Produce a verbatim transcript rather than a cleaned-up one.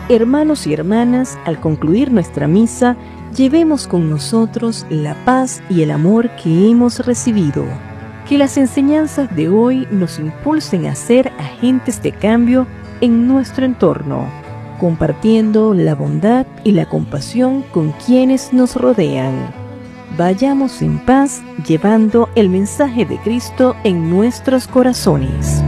Hermanos y hermanas, al concluir nuestra misa, llevemos con nosotros la paz y el amor que hemos recibido. Que las enseñanzas de hoy nos impulsen a ser agentes de cambio en nuestro entorno, compartiendo la bondad y la compasión con quienes nos rodean. Vayamos en paz, llevando el mensaje de Cristo en nuestros corazones.